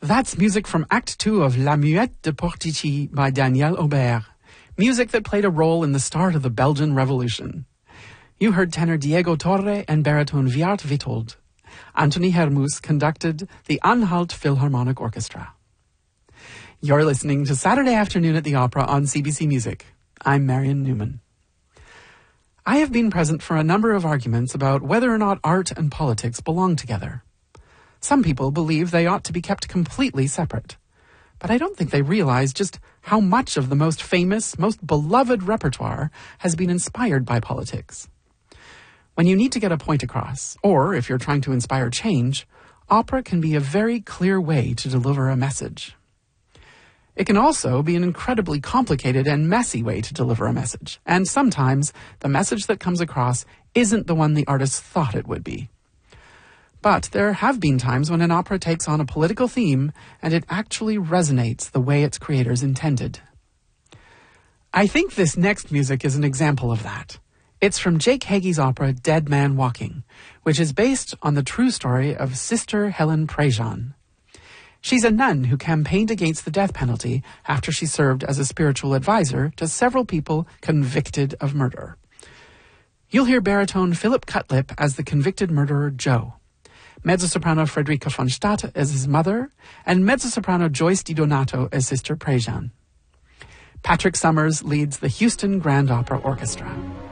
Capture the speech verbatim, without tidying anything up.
That's music from Act Two of La Muette de Portici by Daniel Aubert, music that played a role in the start of the Belgian Revolution. You heard tenor Diego Torre and baritone Wiart Witold. Anthony Hermus conducted the Anhalt Philharmonic Orchestra. You're listening to Saturday Afternoon at the Opera on C B C Music. I'm Marion Newman. I have been present for a number of arguments about whether or not art and politics belong together. Some people believe they ought to be kept completely separate, but I don't think they realize just how much of the most famous, most beloved repertoire has been inspired by politics. When you need to get a point across, or if you're trying to inspire change, opera can be a very clear way to deliver a message. It can also be an incredibly complicated and messy way to deliver a message, and sometimes the message that comes across isn't the one the artist thought it would be. But there have been times when an opera takes on a political theme and it actually resonates the way its creators intended. I think this next music is an example of that. It's from Jake Hagee's opera Dead Man Walking, which is based on the true story of Sister Helen Prejean. She's a nun who campaigned against the death penalty after she served as a spiritual advisor to several people convicted of murder. You'll hear baritone Philip Cutlip as the convicted murderer Joe, mezzo-soprano Frederica von Stadt as his mother, and mezzo-soprano Joyce DiDonato as Sister Prejean. Patrick Summers leads the Houston Grand Opera Orchestra.